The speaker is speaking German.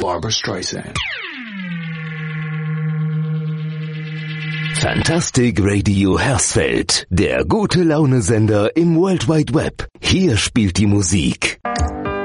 Barbra Streisand. Fantastic Radio Hersfeld, der gute Laune-Sender im World Wide Web. Hier spielt die Musik